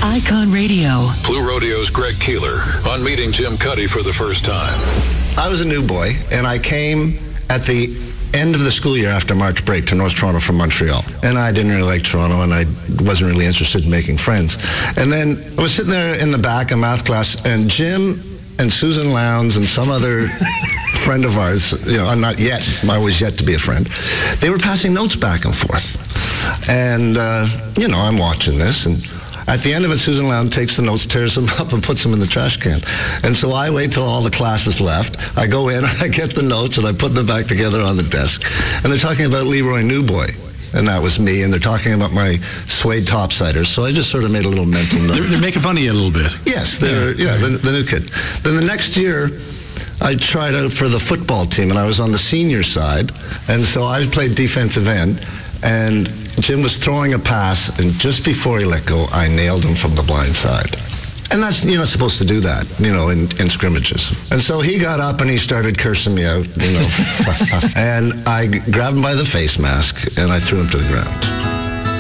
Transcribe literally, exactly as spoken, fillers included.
Icon Radio. Blue Rodeo's Greg Keeler on meeting Jim Cuddy for the first time. I was a new boy, and I came at the end of the school year after March break to North Toronto from Montreal. And I didn't really like Toronto, and I wasn't really interested in making friends. And then I was sitting there in the back of math class, and Jim and Susan Lowndes and some other friend of ours, you know, not yet, I was yet to be a friend, they were passing notes back and forth. And, uh, you know, I'm watching this, and at the end of it, Susan Lowndes takes the notes, tears them up, and puts them in the trash can. And so I wait till all the classes left. I go in, I get the notes, and I put them back together on the desk. And they're talking about Leroy Newboy. And that was me, and they're talking about my suede topsiders. So I just sort of made a little mental note. They're, they're making fun of you a little bit. Yes, they're, yeah, yeah the, the new kid. Then the next year, I tried out for the football team, and I was on the senior side. And so I played defensive end, and Jim was throwing a pass, and just before he let go, I nailed him from the blind side. And that's, you're not supposed to do that, you know, in, in scrimmages. And so he got up and he started cursing me out, you know. And I grabbed him by the face mask and I threw him to the ground.